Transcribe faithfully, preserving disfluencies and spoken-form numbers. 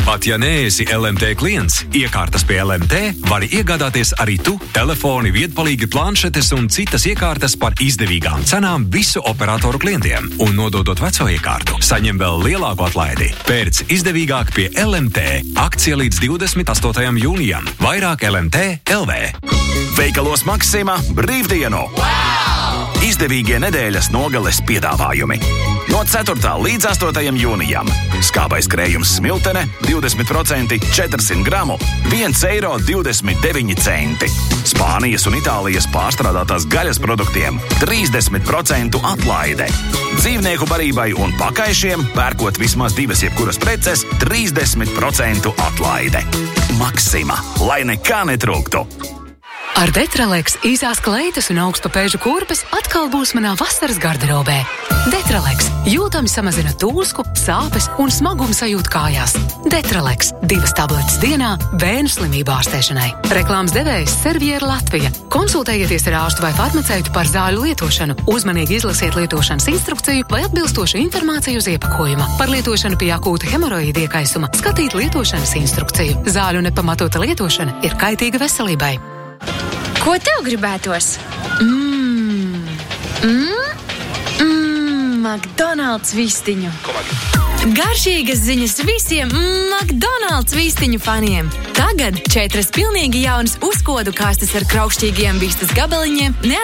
Pat ja neesi L M T klients, iekārtas pie L M T vari iegādāties arī tu. Telefoni, viedpalīgi, planšetes un citas iekārtas par izdevīgām cenām visu operatoru klientiem. Un nododot veco iekārtu, saņem vēl lielāku atlaidi. Pērc izdevīgāk pie L M T. Akcija līdz divdesmit astotajam jūnijam. Vairāk L M T L V. Veikalos Maksima brīvdienu! Wow! Izdevīgie nedēļas nogales piedāvājumi. No ceturtā līdz astotajam jūnijam. Skābais krējums smiltene divdesmit procenti četrsimt gramu viens eiro divdesmit deviņi centi. Spānijas un Itālijas pārstrādātās gaļas produktiem trīsdesmit procentu atlaide. Dzīvnieku barībai un pakaišiem pērkot vismaz divas jebkuras preces trīsdesmit procentu atlaide. Maksima, lai nekā netrūktu. Ar Detraleks īsās kleitas un augstpapēžu kurpes atkal būs manā vasaras garderobē. Detraleks jūtami samazina tūsku, sāpes un smagumu sajūtu kājās. Detraleks divas tabletes dienā bērnu slimību ārstēšanai. Reklāmas devējs Serviera Latvija. Konsultējieties ar ārstu vai farmaceitu par zāļu lietošanu. Uzmanīgi izlasiet lietošanas instrukciju vai atbilstošu informāciju uz iepakojuma. Par lietošanu pie akūta hemoroīda iekaisuma skatīt lietošanas instrukciju. Zāļu nepamatota lietošana ir kaitīga veselībai. Ko tev gribētos? Mmm, mmm, mmm, McDonald's vistiņu. Garšīgas ziņas visiem McDonald's vistiņu faniem. Tagad četras pilnīgi jaunas uzkodu kastes ar kraukšķīgiem vistas gabaliņiem,